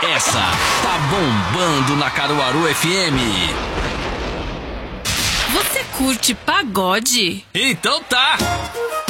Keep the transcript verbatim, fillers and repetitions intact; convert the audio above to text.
Essa tá bombando na Caruaru F M. Você curte pagode? Então tá!